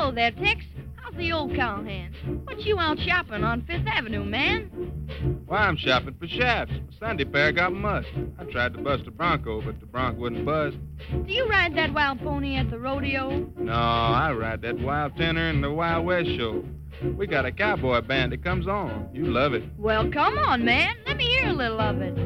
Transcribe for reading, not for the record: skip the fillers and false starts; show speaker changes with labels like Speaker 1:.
Speaker 1: Hello there, Tex. How's the old cowhand? What you out shopping on Fifth Avenue, man?
Speaker 2: Why, I'm shopping for shafts. Sunday pair got mussed. I tried to bust a bronco, but the bronc wouldn't buzz.
Speaker 1: Do you ride that wild pony at the rodeo?
Speaker 2: No, I ride that wild tenor in the Wild West show. We got a cowboy band that comes on. You love it.
Speaker 1: Well, come on, man. Let me hear a little of it.